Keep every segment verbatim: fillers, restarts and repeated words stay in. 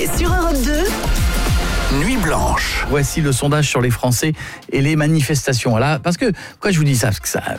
Et sur Europe deux, Nuit blanche. Voici le sondage sur les Français et les manifestations. Là, parce que, pourquoi je vous dis ça? Parce que ça,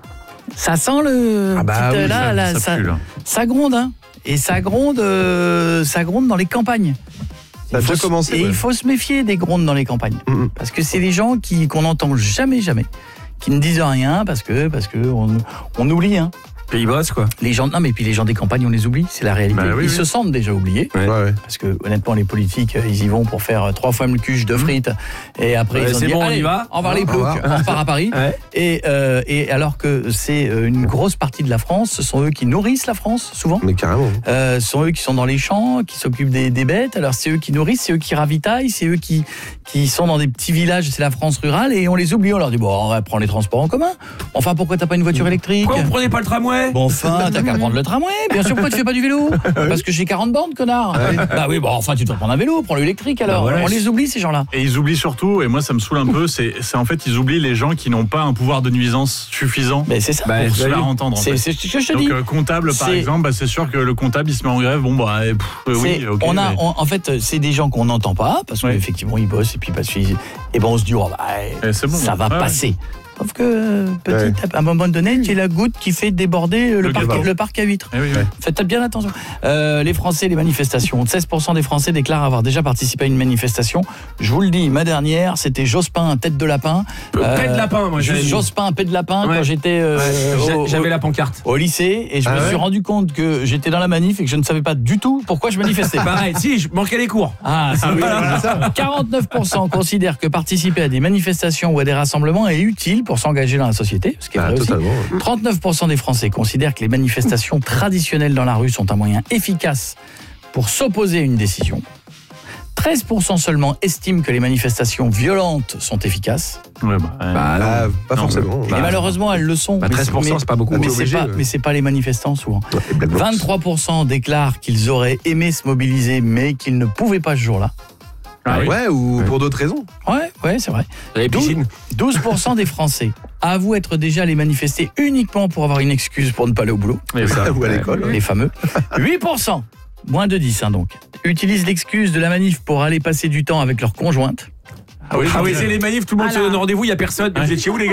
ça sent le... Ah bah petite, oui, là, ça- là, ça ça, pue, là. ça gronde, hein. Et ça gronde, euh, ça gronde dans les campagnes. Ça a Il faut déjà se- commencé, Et ouais. il faut se méfier des grondes dans les campagnes. Mhm. Parce que c'est des gens qui, qu'on n'entend jamais, jamais. Qui ne disent rien parce que, parce que on, on oublie, hein. Pays boss, quoi. Les gens, non, mais puis les gens des campagnes, on les oublie, c'est la réalité. Bah oui, ils oui. se sentent déjà oubliés. Ouais, ouais. Parce que, honnêtement, les politiques, ils y vont pour faire trois fois le cuche de frites. Et après, Ouais, ils ont c'est dit, bon, on allez, y va. au revoir les Au ploucs, revoir. on repart à Paris. Ouais. Et, euh, et alors que c'est euh, une grosse partie de la France, ce sont eux qui nourrissent la France, souvent. Mais carrément. Euh, ce sont eux qui sont dans les champs, qui s'occupent des, des bêtes. Alors c'est eux qui nourrissent, c'est eux qui ravitaillent, c'est eux qui, qui sont dans des petits villages, c'est la France rurale, et on les oublie. On leur dit, bon, on va prendre les transports en commun. Enfin, pourquoi t'as pas une voiture électrique? Pourquoi vous prenez pas le tramway? Bon, enfin, t'as qu'à prendre le tramway. Bien sûr, pourquoi tu fais pas du vélo? Parce que j'ai quarante bornes, connard. Bah oui, bon, enfin, tu dois prendre un vélo, prends l'électrique alors. Bah voilà. On les oublie, ces gens-là. Et ils oublient surtout, et moi ça me saoule un peu, c'est, c'est en fait ils oublient les gens qui n'ont pas un pouvoir de nuisance suffisant Mais c'est ça. Bah, pour se vous avez faire vu. entendre. En C'est fait. c'est ce que je te Donc dis. euh, comptable par C'est- exemple, bah, c'est sûr que le comptable il se met en grève, bon bah eh, pff, euh, oui, C'est- ok. on a, mais- on- en fait, c'est des gens qu'on n'entend pas parce Ouais. qu'effectivement ils bossent et puis parce qu'ils, et ben on se dit oh, bah, Eh, c'est bon. ça va Ouais, passer. Sauf que euh, petit, Ouais. à un moment donné, tu es la goutte qui fait déborder euh, le, Le parc, gazon. le parc à huîtres. Eh oui, oui. Faites bien attention. Euh, les Français, les manifestations. seize pour cent des Français déclarent avoir déjà participé à une manifestation. Je vous le dis, ma dernière, c'était Jospin, tête de lapin. Euh, Paix de lapin, moi, j'avais Juste mis. Jospin, paix de lapin, Ouais. quand j'étais euh, J'a- au- J'avais au- la pancarte. au lycée, et je Ah me ouais suis rendu compte que j'étais dans la manif et que je ne savais pas du tout pourquoi je manifestais. Pareil, si, je manquais les cours. Ah, c'est c'est ça. quarante-neuf pour cent considèrent que participer à des manifestations ou à des rassemblements est utile pour s'engager dans la société, ce qui est Ah, vrai aussi. totalement. trente-neuf pour cent des Français considèrent que les manifestations traditionnelles dans la rue sont un moyen efficace pour s'opposer à une décision. treize pour cent seulement estiment que les manifestations violentes sont efficaces. Ouais, bah, euh, Bah, non. Ah, pas Non, forcément. et malheureusement, elles le sont. Bah, Mais treize pour cent, mais- c'est pas beaucoup. Mais T'es c'est obligé, pas, ouais. mais c'est pas les manifestants souvent. Les Black Blocs. vingt-trois pour cent déclarent qu'ils auraient aimé se mobiliser, mais qu'ils ne pouvaient pas ce jour-là. ah oui. Ouais, ou Ouais. pour d'autres raisons. Ouais, ouais, c'est vrai. Les piscines. douze pour cent des Français avouent être déjà allés manifester uniquement pour avoir une excuse pour ne pas aller au boulot. Et ça, Ou à l'école. Les fameux. huit pour cent, moins de dix hein, donc, utilisent l'excuse de la manif pour aller passer du temps avec leur conjointe. Ah oui, c'est les manifs, tout le monde Ah se là. donne rendez-vous, il y a personne. Mais vous êtes chez où, les gars?